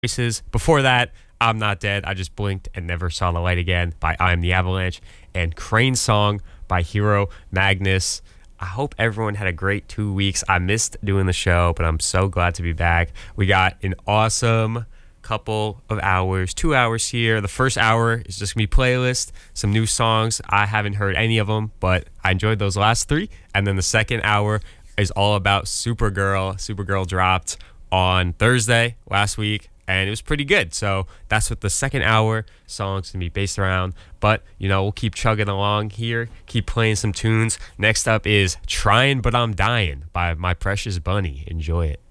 Voices. Before that, I'm Not Dead. I Just Blinked and Never Saw the Light Again by I'm the Avalanche. And Crane Song by Hero Magnus. I hope everyone had a great 2 weeks. I missed doing the show, but I'm so glad to be back. We got an awesome couple of hours, 2 hours here. The first hour is just gonna be playlist, some new songs. I haven't heard any of them, but I enjoyed those last three. And then the second hour is all about Supergirl. Supergirl dropped on Thursday last week, and it was pretty good. So that's what the second hour song's gonna be based around. But we'll keep chugging along here, keep playing some tunes. Next up is "Trying But I'm Dying" by My Precious Bunny. Enjoy it.